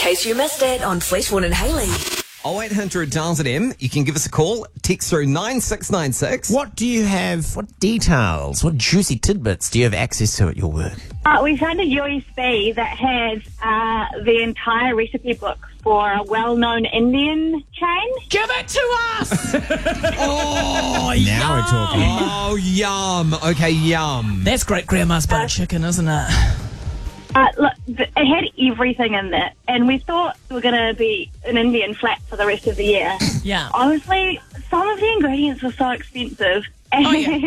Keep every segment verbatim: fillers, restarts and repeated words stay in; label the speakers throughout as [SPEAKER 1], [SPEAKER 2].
[SPEAKER 1] case you missed it on Fleshborn and Haley.
[SPEAKER 2] oh eight hundred dials at M. You can give us a call. Text through nine six nine six.
[SPEAKER 3] What do you have, what details, what juicy tidbits do you have access to at your work?
[SPEAKER 4] Uh, we found a U S B that has uh, the entire recipe book for a well-known Indian chain.
[SPEAKER 5] Give it to us!
[SPEAKER 2] Oh,
[SPEAKER 3] Now
[SPEAKER 2] yum.
[SPEAKER 3] we're talking.
[SPEAKER 2] Oh, yum. Okay, yum.
[SPEAKER 5] That's great grandma's butter chicken, isn't it?
[SPEAKER 4] Uh, look, th- it had everything in there, and we thought we were going to be an Indian flat for the rest of the year.
[SPEAKER 5] Yeah.
[SPEAKER 4] Honestly, some of the ingredients were so expensive, and
[SPEAKER 5] Oh, yeah.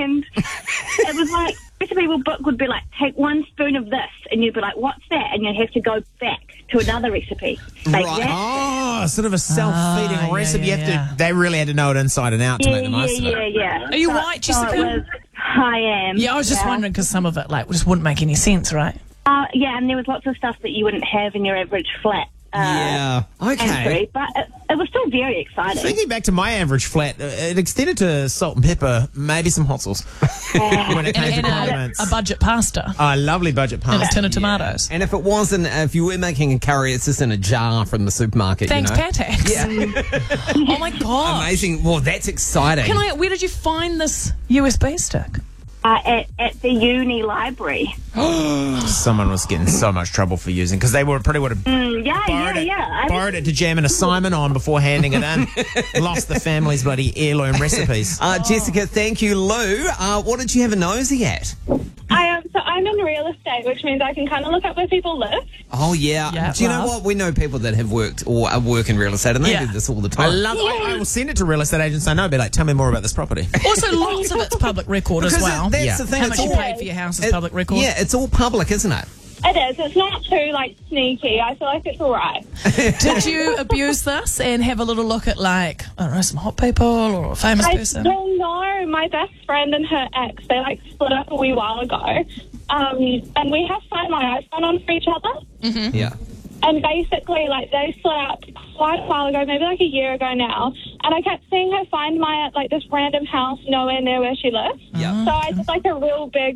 [SPEAKER 4] it was like, recipe book would be like, take one spoon of this, and you'd be like, what's that? And you'd have to go back to another recipe. Like
[SPEAKER 2] Right.
[SPEAKER 4] that.
[SPEAKER 3] Oh, sort of a self-feeding
[SPEAKER 5] Ah, yeah,
[SPEAKER 3] recipe.
[SPEAKER 5] yeah,
[SPEAKER 3] you have
[SPEAKER 5] yeah.
[SPEAKER 3] to, they really had to know it inside and out to
[SPEAKER 4] Yeah,
[SPEAKER 3] make the most
[SPEAKER 4] yeah,
[SPEAKER 3] of
[SPEAKER 4] yeah,
[SPEAKER 3] it.
[SPEAKER 4] yeah.
[SPEAKER 5] Are you
[SPEAKER 4] So-
[SPEAKER 5] white,
[SPEAKER 4] so
[SPEAKER 5] Jessica?
[SPEAKER 4] it was- I am.
[SPEAKER 5] Yeah, I was just
[SPEAKER 4] yeah.
[SPEAKER 5] wondering because some of it like just wouldn't make any sense, right?
[SPEAKER 4] Uh, yeah, and there was lots of stuff that you wouldn't have in your average flat. Uh,
[SPEAKER 2] Yeah. Okay.
[SPEAKER 4] entry, but it, it was still very exciting.
[SPEAKER 3] Thinking back to my average flat, uh, it extended to salt and pepper, maybe some hot sauce when it came
[SPEAKER 5] And,
[SPEAKER 3] to
[SPEAKER 5] and a,
[SPEAKER 3] condiments.
[SPEAKER 5] a budget pasta
[SPEAKER 3] Oh, lovely budget
[SPEAKER 5] and a
[SPEAKER 3] pasta.
[SPEAKER 5] tin of tomatoes.
[SPEAKER 2] And if it wasn't, if you were making a curry, it's just in a jar from the supermarket.
[SPEAKER 5] Thanks,
[SPEAKER 2] you know?
[SPEAKER 5] Patex.
[SPEAKER 2] Yeah.
[SPEAKER 5] Oh my god!
[SPEAKER 2] Amazing. Well, that's exciting.
[SPEAKER 5] Can I? Where did you find this U S B stick?
[SPEAKER 4] Uh, at, at the uni library.
[SPEAKER 3] Someone was getting so much trouble for using because they were probably would have
[SPEAKER 4] Mm, yeah,
[SPEAKER 3] borrowed
[SPEAKER 4] yeah,
[SPEAKER 3] it,
[SPEAKER 4] yeah. I
[SPEAKER 3] borrowed it to jam an assignment on before handing it in. Lost the family's bloody heirloom recipes.
[SPEAKER 2] Uh, Jessica, thank you, Lou. Uh, what did you have a nosy at?
[SPEAKER 6] I am. So I'm in real estate, which means I can kind of look up where people live.
[SPEAKER 2] Oh, yeah.
[SPEAKER 5] Yeah,
[SPEAKER 2] do you know
[SPEAKER 5] love.
[SPEAKER 2] what? We know people that have worked or uh, work in real estate, and they
[SPEAKER 5] Yeah.
[SPEAKER 2] do this all the
[SPEAKER 3] I
[SPEAKER 2] time.
[SPEAKER 3] love. I, I will send it to real estate agents I know. Be like, tell me more about this property.
[SPEAKER 5] Also, lots of it's public record as
[SPEAKER 2] Because
[SPEAKER 5] well.
[SPEAKER 2] that's
[SPEAKER 3] Yeah.
[SPEAKER 2] the thing.
[SPEAKER 5] How
[SPEAKER 2] it's
[SPEAKER 5] much you
[SPEAKER 2] all,
[SPEAKER 5] paid for your house is
[SPEAKER 2] it-
[SPEAKER 5] public record.
[SPEAKER 2] Yeah, it's all public, isn't it?
[SPEAKER 6] It is. It's not too like sneaky. I feel like it's all right.
[SPEAKER 5] Did you abuse this and have a little look at like I don't know some hot people or a famous
[SPEAKER 6] I
[SPEAKER 5] person?
[SPEAKER 6] don't know. My best friend and her ex, they like split up a wee while ago, um, and we have Find My iPhone on for each other.
[SPEAKER 2] Yeah.
[SPEAKER 6] And basically, like, they split up quite a while ago, maybe like a year ago now. And I kept seeing her find my at, like, this random house nowhere near where she lives.
[SPEAKER 2] Yeah.
[SPEAKER 6] So I did, like, a real big